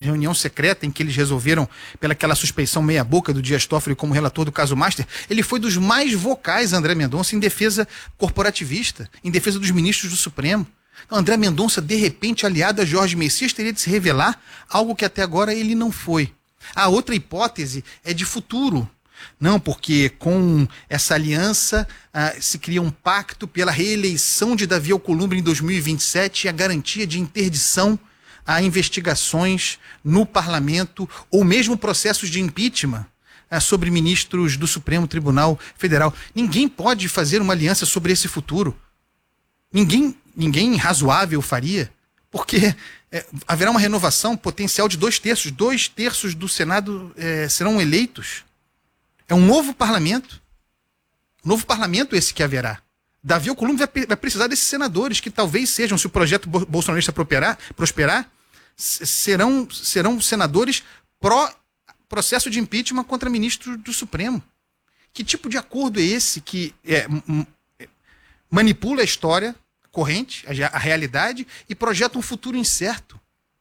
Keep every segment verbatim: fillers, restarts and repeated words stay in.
reunião secreta em que eles resolveram pelaquela suspeição meia boca do Dias Toffoli como relator do caso Master, ele foi dos mais vocais, André Mendonça, em defesa corporativista, em defesa dos ministros do Supremo. Então, André Mendonça, de repente, aliado a Jorge Messias, teria de se revelar algo que até agora ele não foi. A outra hipótese é de futuro. Não, porque com essa aliança ah, se cria um pacto pela reeleição de Davi Alcolumbre em dois mil e vinte e sete e a garantia de interdição a investigações no parlamento ou mesmo processos de impeachment ah, sobre ministros do Supremo Tribunal Federal. Ninguém pode fazer uma aliança sobre esse futuro. Ninguém, ninguém razoável faria, porque é, haverá uma renovação potencial de dois terços. Dois terços do Senado é, serão eleitos. É um novo parlamento. Um novo parlamento esse que haverá. Davi Alcolumbre vai, vai precisar desses senadores que talvez sejam, se o projeto bolsonarista prosperar, prosperar serão, serão senadores pró-processo de impeachment contra ministros do Supremo. Que tipo de acordo é esse que é, manipula a história corrente, a, a realidade, e projeta um futuro incerto?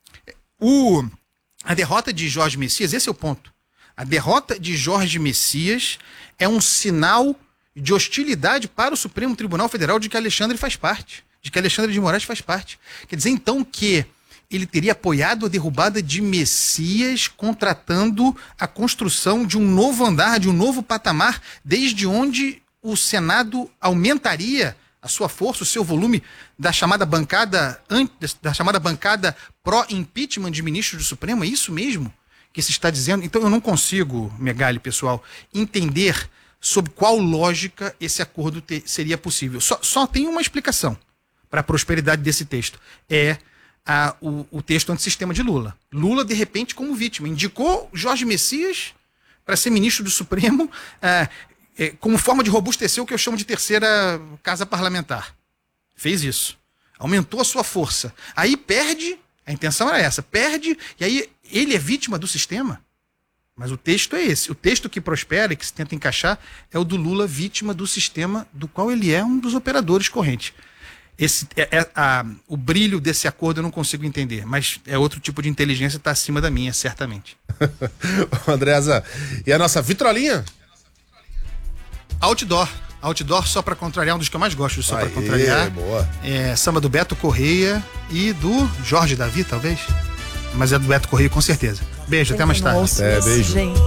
O, a derrota de Jorge Messias, esse é o ponto. A derrota de Jorge Messias é um sinal de hostilidade para o Supremo Tribunal Federal de que Alexandre faz parte, de que Alexandre de Moraes faz parte. Quer dizer, então, que ele teria apoiado a derrubada de Messias, contratando a construção de um novo andar, de um novo patamar, desde onde o Senado aumentaria a sua força, o seu volume da chamada bancada, da chamada bancada pró-impeachment de ministros do Supremo. É isso mesmo que se está dizendo? Então eu não consigo, Megali, pessoal, entender sob qual lógica esse acordo te, seria possível. Só, só tem uma explicação para a prosperidade desse texto. É a, o, o texto antissistema de Lula. Lula, de repente, como vítima, indicou Jorge Messias para ser ministro do Supremo é, é, como forma de robustecer o que eu chamo de terceira casa parlamentar. Fez isso. Aumentou a sua força. Aí perde, a intenção era essa, perde, e aí ele é vítima do sistema. Mas o texto é esse. O texto que prospera e que se tenta encaixar é o do Lula, vítima do sistema do qual ele é um dos operadores correntes. Esse, é, é, a, o brilho desse acordo eu não consigo entender, mas é outro tipo de inteligência, está acima da minha, certamente. Andresa, e a nossa vitrolinha? Outdoor. Outdoor só para contrariar, um dos que eu mais gosto, só para contrariar. Boa. É, samba do Beto Correia e do Jorge Davi, talvez. Mas é do Beto Correia, com certeza. Beijo, até mais tarde. É, beijo.